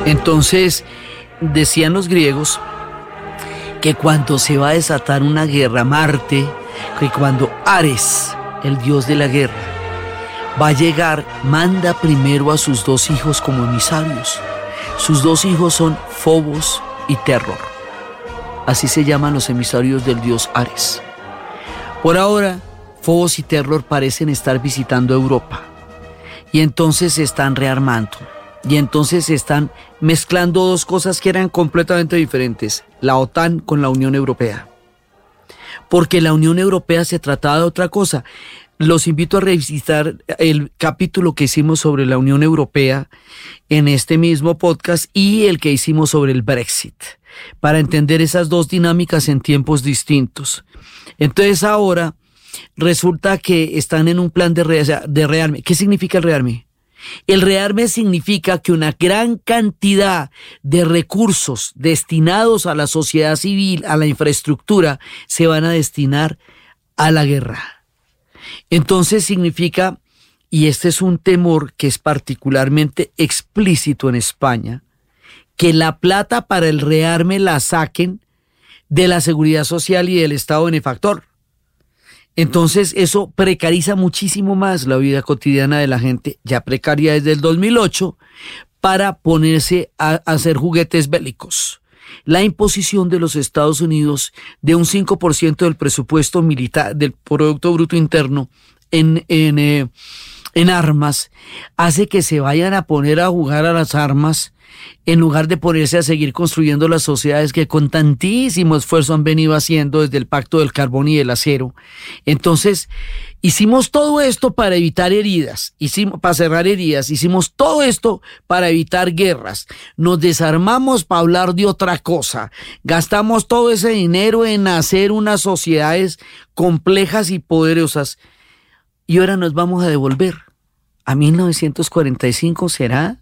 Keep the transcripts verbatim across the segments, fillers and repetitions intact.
Entonces, decían los griegos que cuando se va a desatar una guerra, Marte, que cuando Ares, el dios de la guerra, va a llegar, manda primero a sus dos hijos como emisarios. Sus dos hijos son Fobos y Terror. Así se llaman los emisarios del dios Ares. Por ahora, Fobos y Terror parecen estar visitando Europa. Y entonces se están rearmando. Y entonces se están mezclando dos cosas que eran completamente diferentes. La OTAN con la Unión Europea. Porque la Unión Europea se trataba de otra cosa. Los invito a revisitar el capítulo que hicimos sobre la Unión Europea en este mismo podcast y el que hicimos sobre el Brexit, para entender esas dos dinámicas en tiempos distintos. Entonces ahora resulta que están en un plan de, re, de rearme. ¿Qué significa el rearme? El rearme significa que una gran cantidad de recursos destinados a la sociedad civil, a la infraestructura, se van a destinar a la guerra. Entonces significa, y este es un temor que es particularmente explícito en España, que la plata para el rearme la saquen de la seguridad social y del Estado benefactor. Entonces eso precariza muchísimo más la vida cotidiana de la gente, ya precaria desde el dos mil ocho, para ponerse a, a hacer juguetes bélicos. La imposición de los Estados Unidos de un cinco por ciento del presupuesto militar, del Producto Bruto Interno en, en, eh, en armas, hace que se vayan a poner a jugar a las armas en lugar de ponerse a seguir construyendo las sociedades que con tantísimo esfuerzo han venido haciendo desde el Pacto del Carbón y del Acero. Entonces, hicimos todo esto para evitar heridas, hicimos, para cerrar heridas, hicimos todo esto para evitar guerras, nos desarmamos para hablar de otra cosa, gastamos todo ese dinero en hacer unas sociedades complejas y poderosas, y ahora nos vamos a devolver a mil novecientos cuarenta y cinco, ¿será?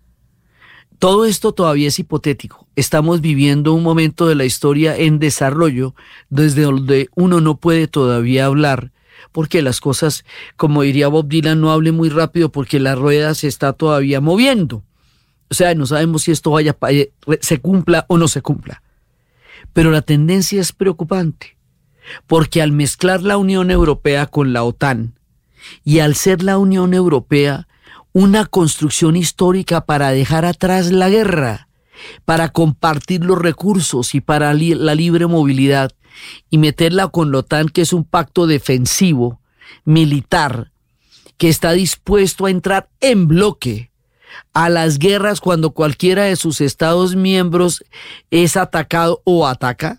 Todo esto todavía es hipotético. Estamos viviendo un momento de la historia en desarrollo desde donde uno no puede todavía hablar, porque las cosas, como diría Bob Dylan, no hable muy rápido porque la rueda se está todavía moviendo. O sea, no sabemos si esto vaya se cumpla o no se cumpla. Pero la tendencia es preocupante, porque al mezclar la Unión Europea con la OTAN y al ser la Unión Europea una construcción histórica para dejar atrás la guerra, para compartir los recursos y para li- la libre movilidad, y meterla con la OTAN, que es un pacto defensivo, militar, que está dispuesto a entrar en bloque a las guerras cuando cualquiera de sus estados miembros es atacado o ataca,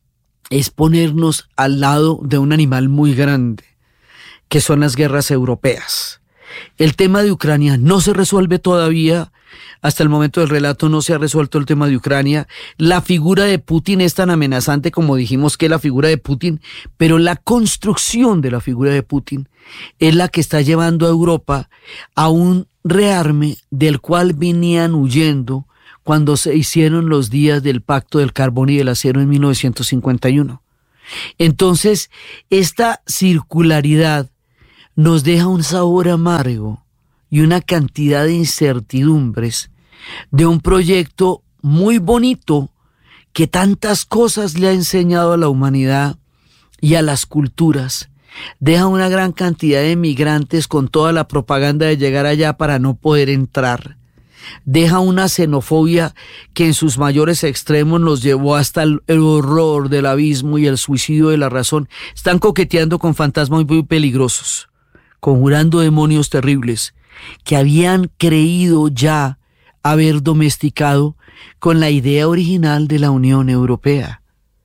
es ponernos al lado de un animal muy grande, que son las guerras europeas. El tema de Ucrania no se resuelve todavía, hasta el momento del relato no se ha resuelto el tema de Ucrania. La figura de Putin es tan amenazante como dijimos que es la figura de Putin, pero la construcción de la figura de Putin es la que está llevando a Europa a un rearme del cual venían huyendo cuando se hicieron los días del Pacto del Carbón y del Acero en mil novecientos cincuenta y uno. Entonces, esta circularidad nos deja un sabor amargo y una cantidad de incertidumbres de un proyecto muy bonito que tantas cosas le ha enseñado a la humanidad y a las culturas. Deja una gran cantidad de migrantes con toda la propaganda de llegar allá para no poder entrar. Deja una xenofobia que en sus mayores extremos nos llevó hasta el, el horror del abismo y el suicidio de la razón. Están coqueteando con fantasmas muy peligrosos, conjurando demonios terribles que habían creído ya haber domesticado con la idea original de la Unión Europea.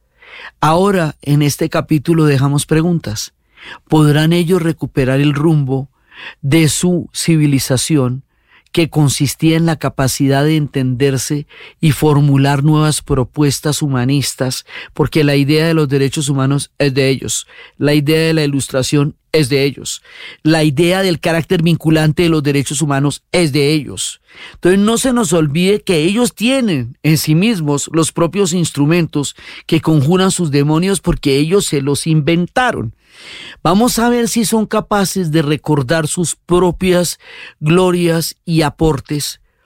Ahora, en este capítulo dejamos preguntas. ¿Podrán ellos recuperar el rumbo de su civilización, que consistía en la capacidad de entenderse y formular nuevas propuestas humanistas? Porque la idea de los derechos humanos es de ellos, la idea de la ilustración es de ellos, la idea del carácter vinculante de los derechos humanos es de ellos. Entonces no se nos olvide que ellos tienen en sí mismos los propios instrumentos que conjuran sus demonios, porque ellos se los inventaron. Vamos a ver si son capaces de recordar sus propias glorias y aportes,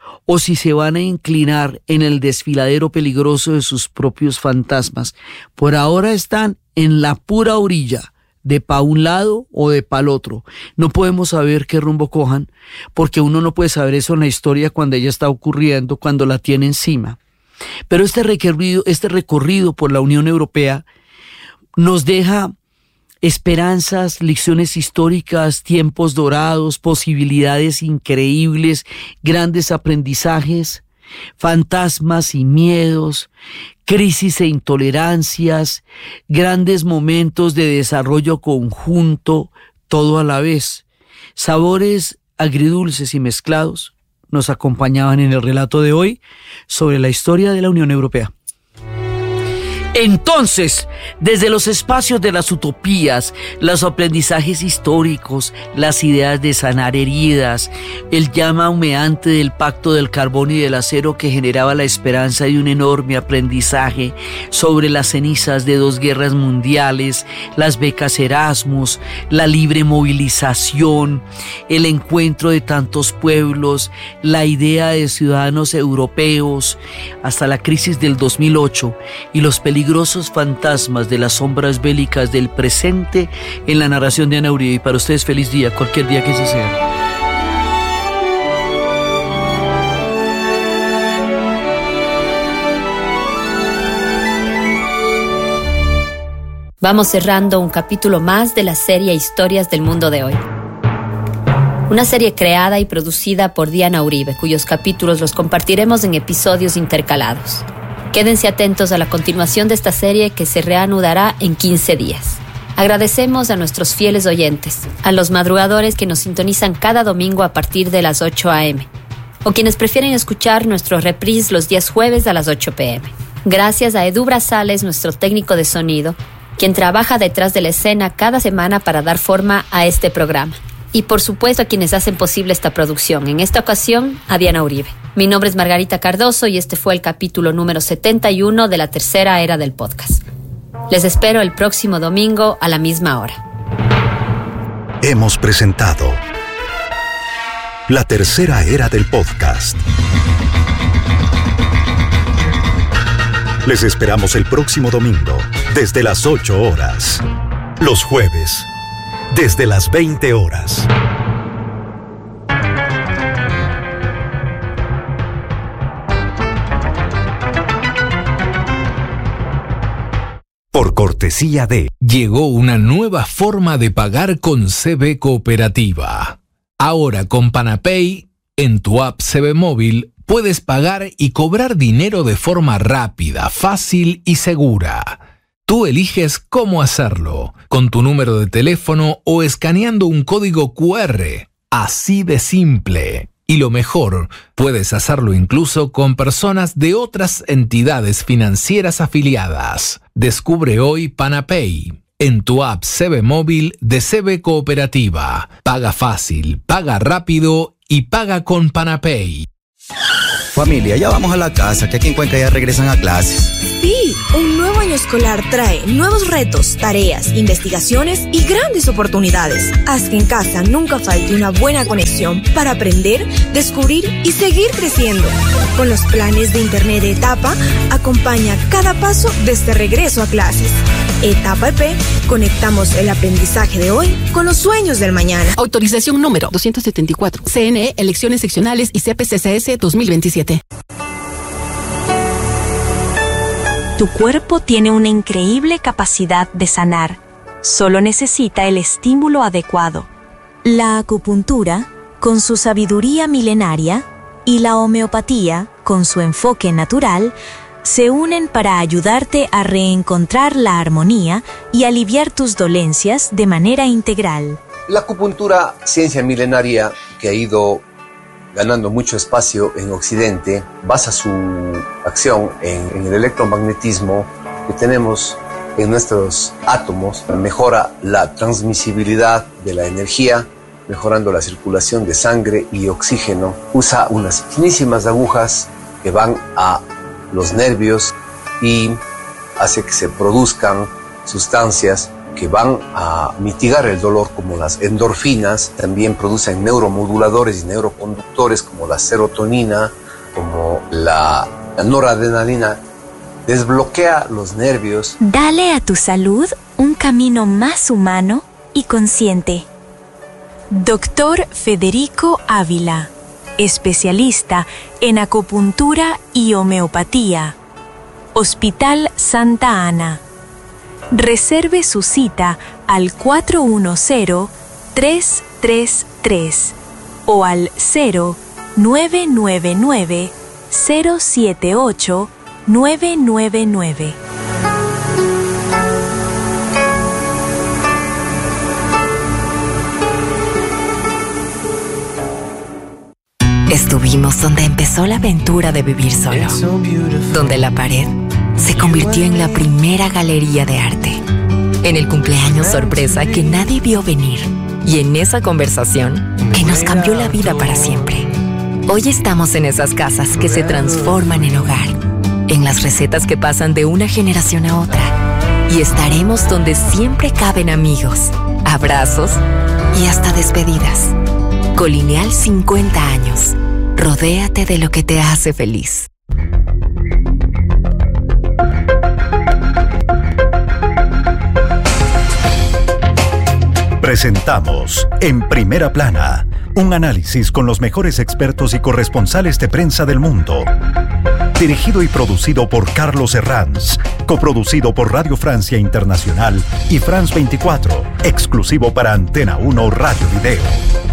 o si se van a inclinar en el desfiladero peligroso de sus propios fantasmas. Por ahora están en la pura orilla, de pa' un lado o de pa' el otro. No podemos saber qué rumbo cojan, porque uno no puede saber eso en la historia cuando ella está ocurriendo, cuando la tiene encima. Pero este recorrido, este recorrido por la Unión Europea nos deja esperanzas, lecciones históricas, tiempos dorados, posibilidades increíbles, grandes aprendizajes, fantasmas y miedos, crisis e intolerancias, grandes momentos de desarrollo conjunto, todo a la vez. Sabores agridulces y mezclados nos acompañaban en el relato de hoy sobre la historia de la Unión Europea. Entonces, desde los espacios de las utopías, los aprendizajes históricos, las ideas de sanar heridas, el llama humeante del pacto del carbón y del acero que generaba la esperanza de un enorme aprendizaje sobre las cenizas de dos guerras mundiales, las becas Erasmus, la libre movilización, el encuentro de tantos pueblos, la idea de ciudadanos europeos, hasta la crisis del dos mil ocho y los peligrosos fantasmas de las sombras bélicas del presente en la narración de Ana Uribe. Y para ustedes feliz día, cualquier día que ese sea. Vamos cerrando un capítulo más de la serie Historias del Mundo de hoy. Una serie creada y producida por Diana Uribe, cuyos capítulos los compartiremos en episodios intercalados. Quédense atentos a la continuación de esta serie que se reanudará en quince días. Agradecemos a nuestros fieles oyentes, a los madrugadores que nos sintonizan cada domingo a partir de las ocho a eme, o quienes prefieren escuchar nuestro reprise los días jueves a las ocho pe eme. Gracias a Edu Brazales, nuestro técnico de sonido, quien trabaja detrás de la escena cada semana para dar forma a este programa. Y por supuesto a quienes hacen posible esta producción, en esta ocasión a Diana Uribe. Mi nombre es Margarita Cardoso y este fue el capítulo número setenta y uno de la tercera era del podcast. Les espero el próximo domingo a la misma hora. Hemos presentado la tercera era del podcast. Les esperamos el próximo domingo desde las ocho horas. Los jueves desde las veinte horas. Por cortesía de... Llegó una nueva forma de pagar con C B Cooperativa. Ahora con Panapay, en tu app C B Móvil, puedes pagar y cobrar dinero de forma rápida, fácil y segura. Tú eliges cómo hacerlo, con tu número de teléfono o escaneando un código cu erre. Así de simple. Y lo mejor, puedes hacerlo incluso con personas de otras entidades financieras afiliadas. Descubre hoy Panapay en tu app C B Móvil de C B Cooperativa. Paga fácil, paga rápido y paga con Panapay. Familia, ya vamos a la casa, que aquí en Cuenca ya regresan a clases. Sí, un nuevo año escolar trae nuevos retos, tareas, investigaciones y grandes oportunidades. Haz que en casa nunca falte una buena conexión para aprender, descubrir y seguir creciendo. Con los planes de Internet de Etapa, acompaña cada paso de este regreso a clases. Etapa E P, conectamos el aprendizaje de hoy con los sueños del mañana. Autorización número doscientos setenta y cuatro. C N E, Elecciones Seccionales y C P C C S dos mil veintisiete. Tu cuerpo tiene una increíble capacidad de sanar. Solo necesita el estímulo adecuado. La acupuntura, con su sabiduría milenaria, y la homeopatía, con su enfoque natural, se unen para ayudarte a reencontrar la armonía y aliviar tus dolencias de manera integral. La acupuntura, ciencia milenaria que ha ido ganando mucho espacio en Occidente, basa su acción en, en el electromagnetismo que tenemos en nuestros átomos, mejora la transmisibilidad de la energía, mejorando la circulación de sangre y oxígeno. Usa unas finísimas agujas que van a los nervios y hace que se produzcan sustancias que van a mitigar el dolor, como las endorfinas. También producen neuromoduladores y neuroconductores como la serotonina, como la, la noradrenalina. Desbloquea los nervios. Dale a tu salud un camino más humano y consciente. Doctor Federico Ávila, especialista en acupuntura y homeopatía. Hospital Santa Ana. Reserve su cita al cuatro uno cero, tres tres tres o al cero nueve nueve nueve, cero siete ocho, nueve nueve nueve. Estuvimos donde empezó la aventura de vivir solo, donde la pared se convirtió en la primera galería de arte, en el cumpleaños sorpresa que nadie vio venir y en esa conversación que nos cambió la vida para siempre. Hoy estamos en esas casas que se transforman en hogar, en las recetas que pasan de una generación a otra, y estaremos donde siempre caben amigos, abrazos y hasta despedidas. Colineal cincuenta años. Rodéate de lo que te hace feliz. Presentamos En Primera Plana, un análisis con los mejores expertos y corresponsales de prensa del mundo. Dirigido y producido por Carlos Herranz, coproducido por Radio Francia Internacional y France veinticuatro, exclusivo para Antena uno Radio Video.